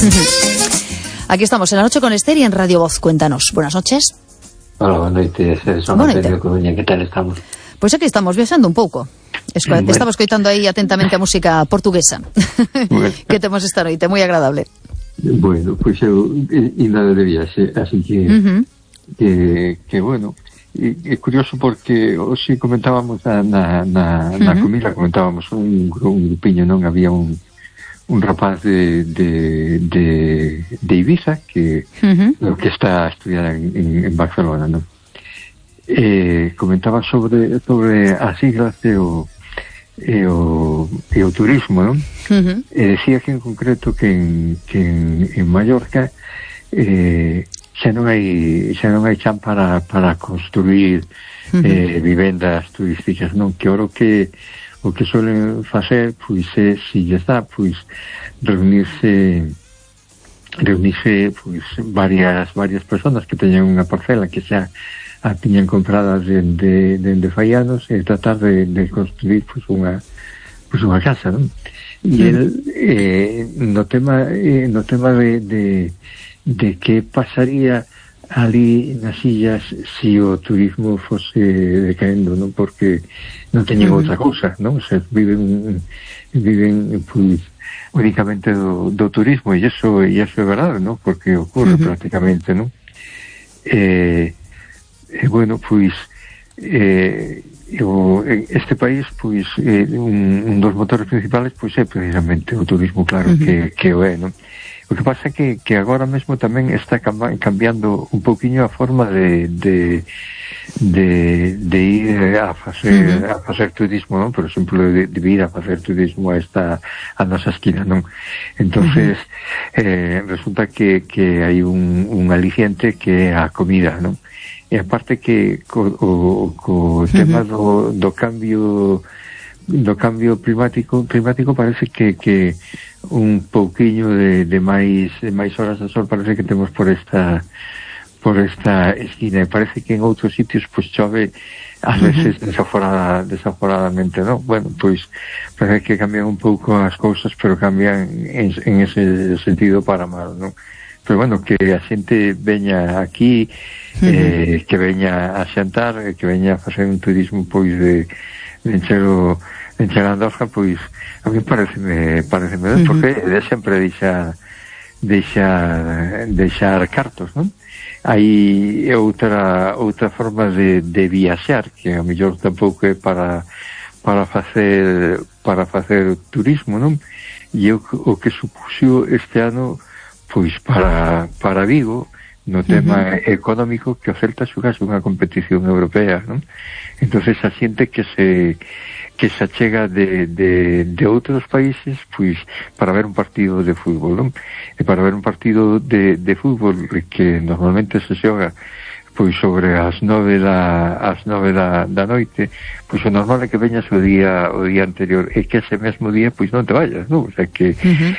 Aquí estamos en La Noche con Esther y en Radio Voz. Cuéntanos. Buenas noches. Hola, boa noite. Son Antonio Coruña. Que tal estamos? Pois aquí estamos viajando un pouco. Estamos escoitando aí atentamente a música portuguesa que temos esta noite, moi agradable. Bueno, pois eu ainda de viaxe, así que bueno, é curioso porque hoxe comentábamos na comida, comentábamos un grupiño, non? Había un rapaz de Ibiza que está a estudiar en Barcelona, non? Comentaba sobre as siglas e o turismo, non? Decía que en concreto que en Mallorca xa non hai chan para construir vivendas turísticas, non? Que ora o que suelen facer, pois é, se lles dá, pois reunirse pois varias personas que teñan unha parcela que xa a tiñan compradas dende fai anos e tratar de construir pois unha casa, non? E el no tema de que pasaría ali nas illas se o turismo fose decaendo, non? Porque non teñen outra cousa, non? O sea, viven pois únicamente do turismo, e iso é verdade, non? Porque ocorre prácticamente, non? Bueno, pois este país, pois un dos motores principales pois é precisamente o turismo, claro, que o é, non? O que pasa é que agora mesmo tamén está cambiando un pouquiño a forma de ir a facer turismo, non? Por exemplo, de ir a facer turismo a nosa esquina, non? Entonces resulta que hai un aliciente que é a comida, non? E aparte que co tema do cambio climático parece que un pouquiño de máis horas de sol parece que temos por esta esquina, e parece que en outros sitios pois chove ás veces desaforadamente, non? Bueno, pois parece que cambian un pouco as cousas, pero cambian en ese sentido para mal, non? Pero bueno, que a xente veña aquí, que veña a xantar, que veña a facer un turismo pois de encher Andorra, pois a mí pareceme ben, porque de sempre deixar cartos, non? Hai outra forma de viaxar que a mellor tampouco é para facer turismo, non? E o que supuxo este ano pois para Vigo no tema económico, que o Celta xugase unha competición europea, non? Entonces a xente que se achega de outros países pois para ver un partido de fútbol, non? E para ver un partido de fútbol que normalmente se xoga pois sobre as 9 da noite, pois o normal é que veñas o día anterior, e que ese mesmo día pois non te vayas, non? O sea, que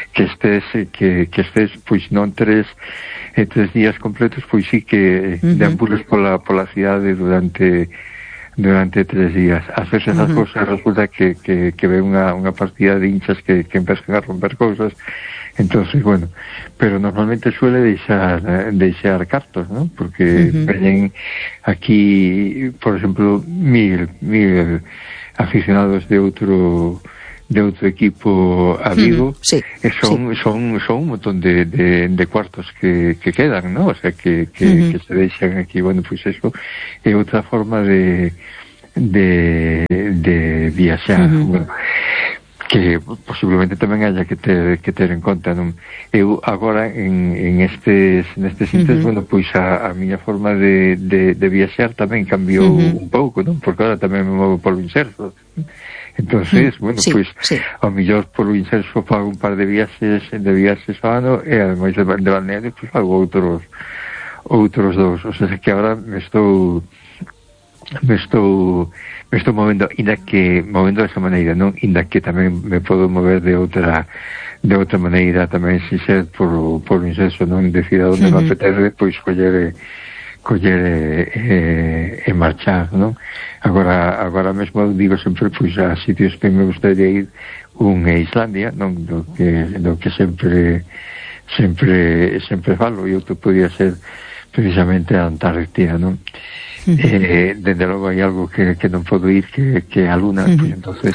estés pois non tres días completos, pois sí que deambules pola cidade durante 3 días. Ás veces as cousas resulta que ve unha partida de hinchas que empezan a romper cousas. Entonces, bueno, pero normalmente suele deixar cartos, ¿no? Porque veñen aquí, por exemplo, mil aficionados de outro equipo a Vigo, e son un montón de cuartos que quedan, ¿no? O sea, que se deixan aquí. Bueno, pues eso é outra forma de viaxar. Bueno, que posiblemente tamén haya que ter en conta, non? Eu agora nestes intes, bueno, pois a miña forma de viaxar tamén cambiou un pouco, non? Porque agora tamén me movo polo inserso. Entonces, bueno, pois ao mellor polo inserso fago un par de viaxes ao ano, e ademais de balneario pois fago outros dous. O sea, que agora me estou movendo, movendo desa maneira, non? Inda que tamén me podo mover de outra maneira tamén, se ser por inserso, non? Decida onde me apetece, pois coller e marchar, non? Agora mesmo digo sempre pois a sitios que me gustaría ir, un é Islandia, non? Do que sempre sempre falo, e outro podía ser precisamente a Antártida, non? Desde logo hai algo que non podo ir, que a Luna, pues entonces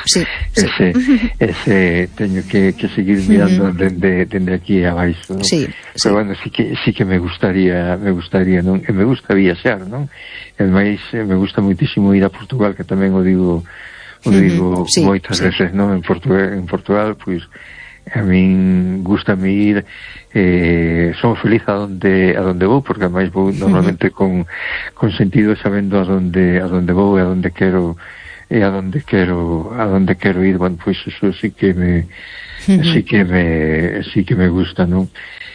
ese teño que seguir mirando dende aquí abaixo, non? Pero bueno, sí que me gustaría, non? E me gusta viaxar, non? E máis me gusta muitísimo ir a Portugal, que tamén o digo moitas veces, non? En Portugal, pois a min gustame ir, son feliz a donde vou, porque ademais vou normalmente con sentido, sabendo a donde vou e a donde quero ir. Bueno, pois eso sí que me gusta, non?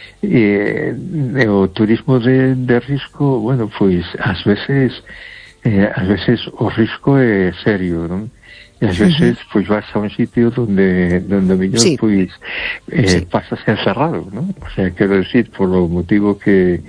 O turismo de risco, bueno, pois ás veces o risco é serio, non? E ás veces pois vas a un sitio donde mellor pois pasas encerrado, non? O sea, quero decir, por o motivo que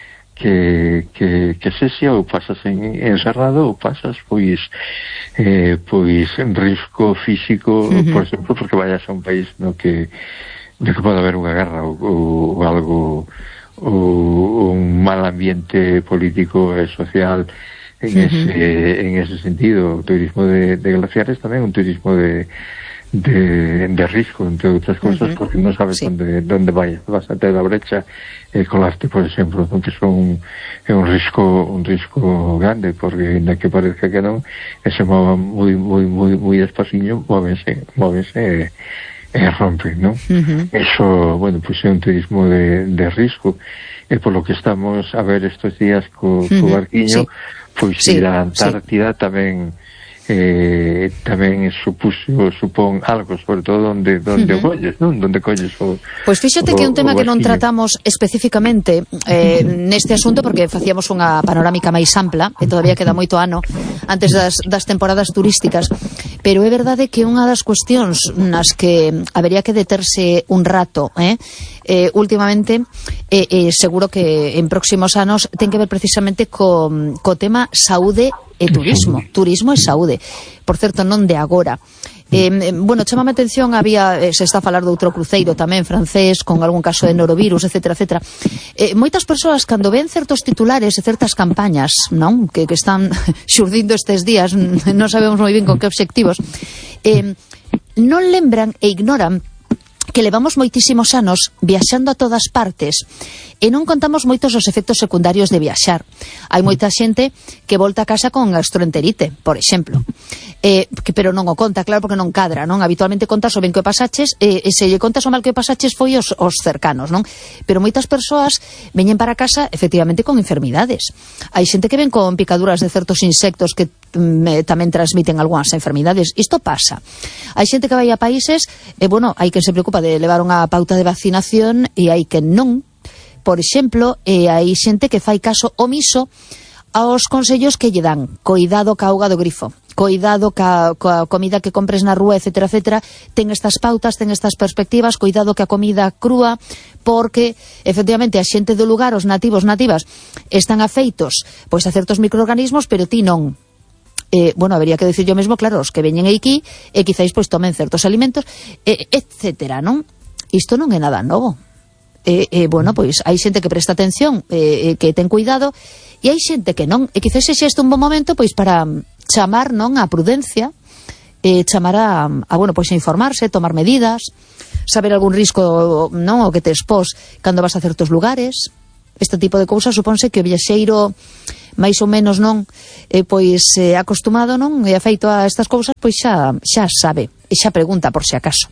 sexa, ou pasas encerrado, ou pasas pois en risco físico, por exemplo, porque vayas a un país no que pode haber unha guerra ou algo, ou un mal ambiente político e social. En ese sentido, o turismo de glaciares tamén un turismo de risco, entre outras cosas, porque non sabes onde vas a ter a brecha e colarte, por exemplo, que é un risco grande, porque ainda que parezca que non, se mova moi despaciño, móvense e rompen, non? Eso, bueno, pues é un turismo de risco, e polo que estamos a ver estes días co barquiño, pois ir a Antártida tamén supón algo, sobre todo onde colles, non? Onde colles o... Pois fíxate que é un tema que non tratamos especificamente neste asunto, porque facíamos unha panorámica máis ampla, e todavía queda moito ano antes das temporadas turísticas, pero é verdade que unha das cuestións nas que habería que deterse un rato últimamente, seguro que en próximos anos, ten que ver precisamente co tema saúde e turismo e saúde, por certo non de agora. Bueno, chamame a atención, se está a falar de outro cruceiro tamén francés con algún caso de norovirus, etcétera. Moitas persoas, cando ven certos titulares e certas campañas, non, que están xurdindo estes días, non sabemos moi ben con que obxectivos, non lembran e ignoran que levamos moitísimos anos viaxando a todas partes e non contamos moitos os efectos secundarios de viaxar. Hai moita xente que volta a casa con gastroenterite, por exemplo, pero non o conta, claro, porque non cadra, non? Habitualmente contas o ben que o pasaches, e se lle contas o mal que o pasaches foi os cercanos, non? Pero moitas persoas veñen para casa efectivamente con enfermidades. Hai xente que ven con picaduras de certos insectos que tamén transmiten algunhas enfermidades. Isto pasa. Hai xente que vai a países e, bueno, hai que se preocupa de levar unha pauta de vacinación e hai que non. Por exemplo, hai xente que fai caso omiso aos consellos que lle dan. Coidado ca auga do grifo, coidado ca comida que compres na rúa, etcétera. Ten estas pautas, ten estas perspectivas, coidado ca comida crúa, porque efectivamente a xente do lugar, os nativas, están afeitos pois a certos microorganismos, pero ti non. Bueno, habería que decir yo mesmo, claro, os que veñen aquí e quizáis pois tomen certos alimentos, etcétera, non? Isto non é nada novo. Bueno, pois hai xente que presta atención, que ten cuidado, e hai xente que non, e quizás sexa este un bom momento pois para chamar, non, a prudencia, chamar a bueno, pois a informarse, tomar medidas, saber algún risco, non, o que te expós cando vas a certos lugares. Este tipo de cousas supónse que o viaxeiro máis ou menos, non, pois acostumado, non, e afeito a estas cousas, pois xa sabe, e xa pregunta por si acaso.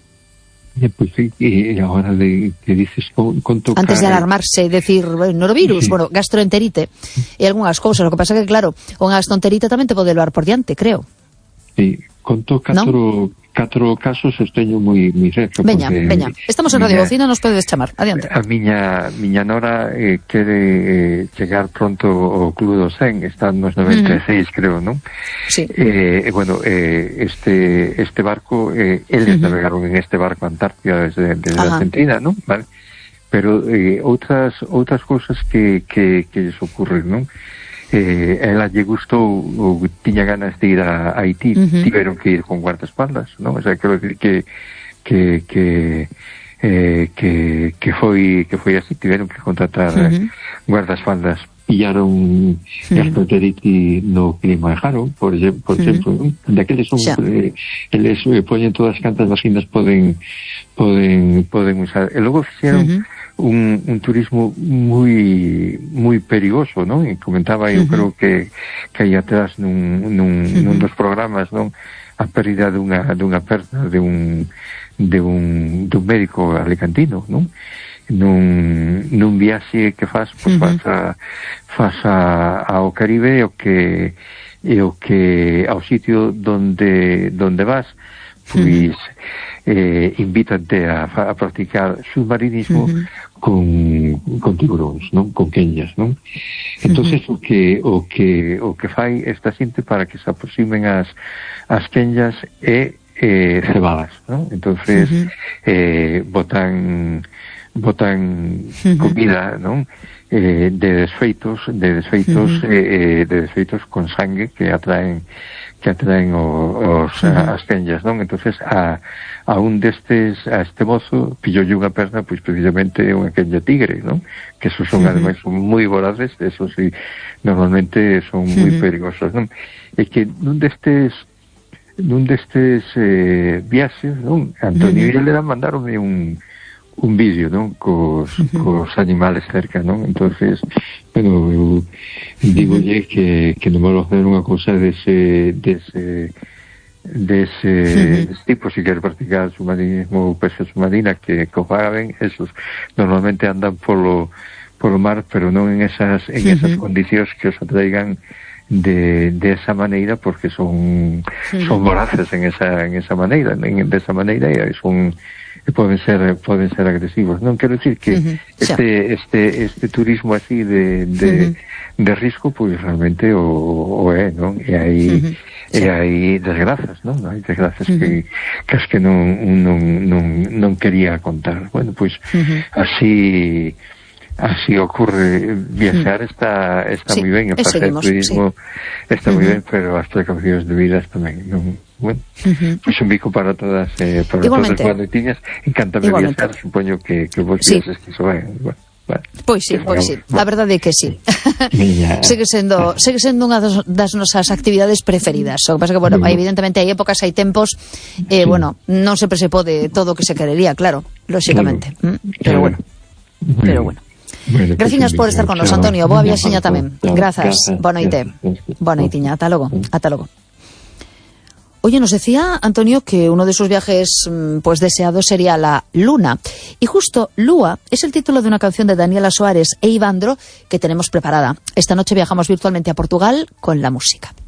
Pois sí, e agora que dices con tocar... Antes de alarmarse e decir norovirus, bueno, gastroenterite e algunhas cousas, o que pasa que, claro, unha gastroenterite tamén te pode levar por diante, creo. Sí, conto catro casos os teño moi cerca. Veña, estamos en Radio Bocina, nos podedes chamar, adiante. A miña nora quere chegar pronto ao Club do 100, está nos 96, creo, non? Sí. Bueno, este barco, eles navegaron en este barco Antártida desde Argentina, non? Vale. Pero outras cousas que lles ocurren, non? Ela lle gustou ou tiña ganas de ir a Haití, tiveron que ir con guardaespaldas, non? O sea, quero decir que foi así, tiveron que contratar guardaespaldas, pillaron gastroenteritis no clima de Haro, por exemplo, ¿no? Daqueles son eles poñen todas as cantas vacinas poden usar, e logo fixeron un turismo moi perigoso, non? E comentaba, eu creo que aí atrás nun dos programas, non? A pérdida dunha perna de un médico alicantino, non? Nun viaxe que faz, pois faz ao Caribe, o que ao sitio donde vas, pois invítate a practicar submarinismo con tiburóns, non? Con quenllas, non? Entonces o que fai esta xente para que se aproximen as quenllas é cebadas, non? Entonces botan comida, non? De desfeitos con sangue que atraen as quenllas, non? Entonces a este mozo pilloulle unha perna, pois precisamente unha quenlla tigre, non? Que esos son ademais moi voraces, esos sí, normalmente son moi perigosos, non? E que nun destes viaxes, non? Antonio e Helena mandaronme un vídeo, non? Cos animales cerca, non? Entonces, bueno, eu digolle que non vou facer unha cousa dese tipo, si quer practicar submarinismo ou pesca submarina, que o fagan, esos normalmente andan polo mar, pero non en esas condicións que os atraigan de esa maneira, porque son voraces en esa maneira, desa maneira, e son poden ser agresivos. Non quero dicir que este turismo así de risco, pois realmente o é, non? E hai desgrazas, non? Hai desgrazas que as que non quería contar. Bueno, pois así ocurre. Viaxar está moi ben, e facer turismo está moi ben, pero as precaucións debidas tamén, non? Bueno, pois un bico para todas todas as noitiñas. Encántame viaxar, supoño que vos viaxes que iso vai, bueno. Pois sí, a verdade é que sí. Segue sendo unha das nosas actividades preferidas. O que pasa que, bueno, evidentemente hai épocas, hai tempos, bueno, non sempre se pode todo o que se querería, claro, lóxicamente. Pero bueno. Gracias por estar con nos, Antonio. Boa viaxeña tamén. Grazas. Boa noite. Boa noitiña. Ata logo. Oye, nos decía Antonio que uno de sus viajes pues deseados sería la Luna. Y justo Lua es el título de una canción de Daniela Suárez e Ivandro que tenemos preparada. Esta noche viajamos virtualmente a Portugal con la música.